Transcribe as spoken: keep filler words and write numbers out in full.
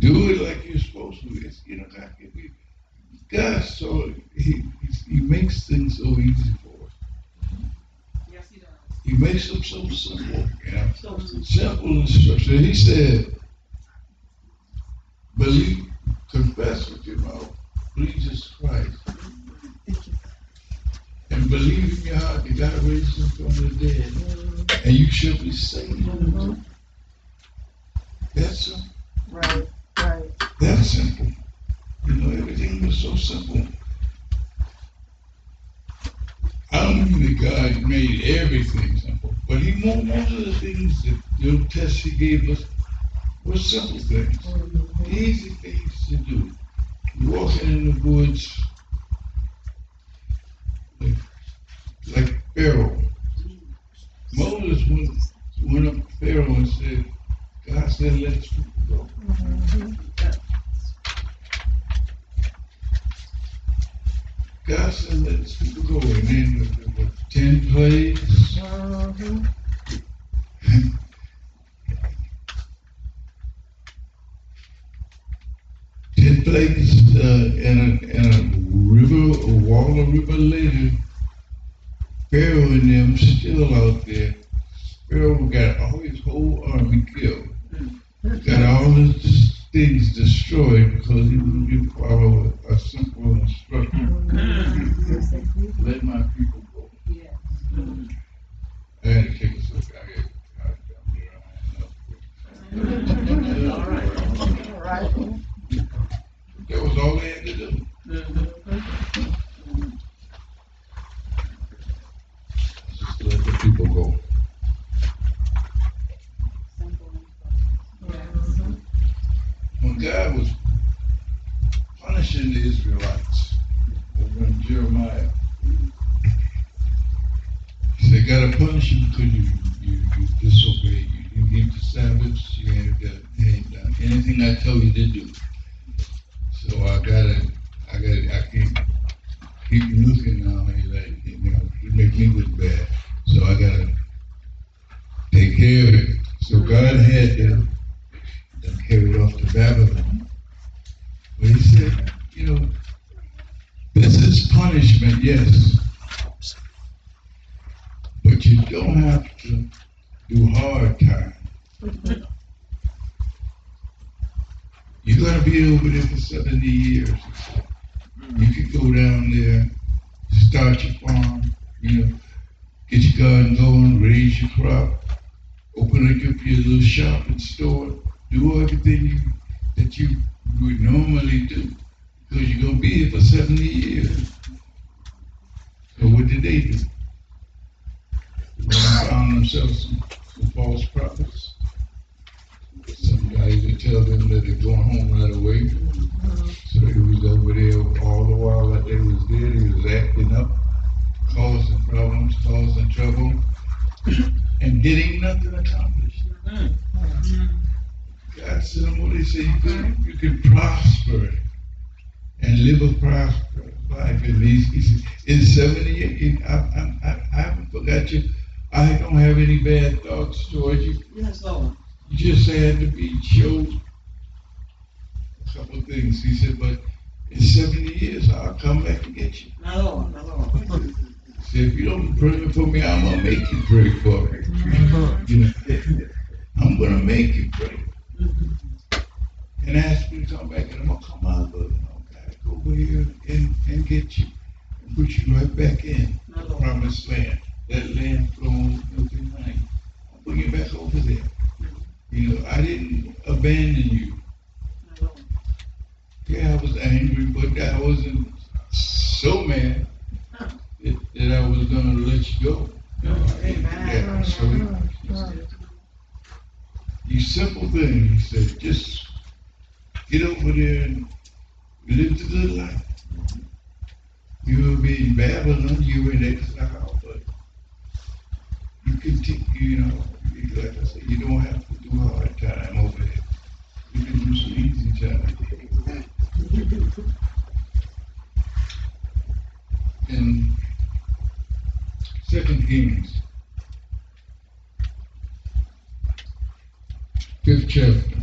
Do it like you're supposed to. It's, you know, God, we, God so he, he makes things so easy for us. Yes, he does. He makes them so simple, you know, so simple instruction. He said, believe, confess with your mouth, Jesus Christ, and believe in your heart that God raised him from the dead, and you shall be saved. Mm-hmm. That's simple. Right, right. That's simple. You know, everything was so simple. I don't mean that God made everything simple, but he most of the things that the test he gave us were simple things, mm-hmm. easy things to do. You're walking in the woods like, like Pharaoh. Moses went, went up to Pharaoh and said, God said, let his people go. Mm-hmm. God said, let his people go. And then the, the, the ten plagues. Mm-hmm. ten plagues uh, in, a, in a river, a wall of river later. Pharaoh and them still out there. Pharaoh got all his whole army killed. Got all his things destroyed because he wouldn't follow a, a simple instruction. Mm-hmm. Let my people go. Yeah. Mm-hmm. I had to take a second. I had All right. All right. That was all they had to do. Mm-hmm. Just let the people go. When God was punishing the Israelites over in Jeremiah, he said, gotta punish you because you, you, you disobeyed. You didn't keep the Sabbaths, you ain't, done, you ain't done anything I tell you to do. So I gotta, I gotta, I can't keep looking now and like, you know, you make me look bad. So I gotta take care of it. So God had them, them carried off to Babylon. But he said, you know, this is punishment, yes. But you don't have to do hard time. You're going to be over there for seventy years. You could go down there, start your farm, you know, get your garden going, raise your crop, open up your little shop and store, do everything you, that you would normally do. Because you're going to be here for seventy years. So what did they do? They found themselves some, some false prophets. Somebody would tell them that they're going home right away. So he was over there all the while that they was there. He was acting up, causing problems, causing trouble, and getting nothing accomplished. God said, what they say, you can, you can prosper and live a prosperous life. And he, he said, in seventy-eight, I, I, I, I haven't forgot you. I don't have any bad thoughts towards you. Yes, Lord. You just had to be showed a couple of things. He said, but in seventy years, I'll come back and get you. My Lord, my Lord. He said, if you don't pray for me, I'm going to make you pray for me. Mm-hmm. You know, I'm going to make you pray. Mm-hmm. And ask me to come back, and I'm going to come out, but I'm going to go over here and, and get you and put you right back in the promised land. That land flowing milk and honey. I'll bring you back over there. You know, I didn't abandon you. Yeah, I was angry, but I wasn't so mad that, that I was going to let you go. No, I didn't do that. So these simple things, he said, just get over there and live the good life. You will be in Babylon, you were in exile, but you continue, you know, like I said, you don't have to do a hard time over there. You can do some easy time. In Second Kings, fifth chapter,